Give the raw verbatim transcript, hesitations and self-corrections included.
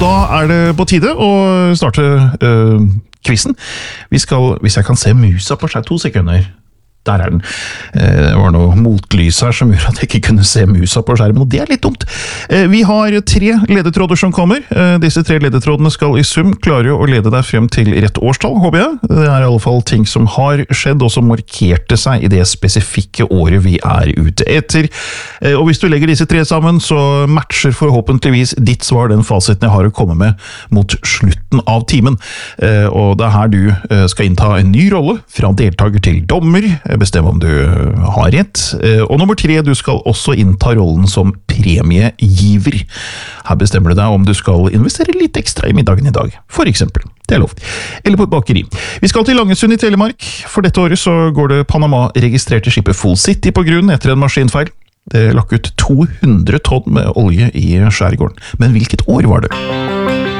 da er det på tide å starte øh, quizen. Vi skal, hvis jeg kan se musa på seg to sekunder. Der er den. Det var noe motlys her som gjør at jeg ikke kunne se musa på skjermen, og det er litt dumt. Vi har tre ledetråder som kommer. Disse tre ledetrådene skal i sum klare å lede deg frem til rett årstall, håper jeg. Det er i alle fall ting som har skjedd, og som markerte seg i det spesifikke året vi er ute etter. Og hvis du legger disse tre sammen, så matcher forhåpentligvis ditt svar den fasiten jeg har å komme med mot slutten av timen. Og det er her du skal innta en ny rolle, fra deltaker til dommer, bestemme om du har rett. Og nummer tre, du skal også innta rollen som premiegiver. Her bestemmer du deg om du skal investere litt ekstra i middagen i dag, for eksempel. Det er lov. Eller på et bakeri. Vi skal til Langesund i Telemark. For dette året så går det Panama-registrerte skipet Full City på grunn etter en maskinfeil. Det lakk ut to hundre tonn med olje i skjærgården. Men hvilket år var det?